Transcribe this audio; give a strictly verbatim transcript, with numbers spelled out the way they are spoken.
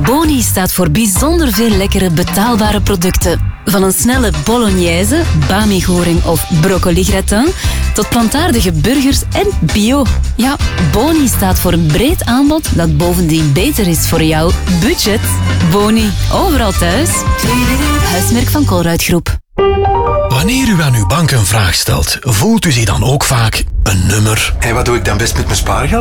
Boni staat voor bijzonder veel lekkere betaalbare producten. Van een snelle bolognese, bami-goring of broccoli-gratin tot plantaardige burgers en bio. Ja, Boni staat voor een breed aanbod dat bovendien beter is voor jouw budget. Boni, overal thuis. Huismerk van Colruyt Groep. Wanneer u aan uw bank een vraag stelt, voelt u zich dan ook vaak een nummer? En wat doe ik dan best met mijn spaargeld?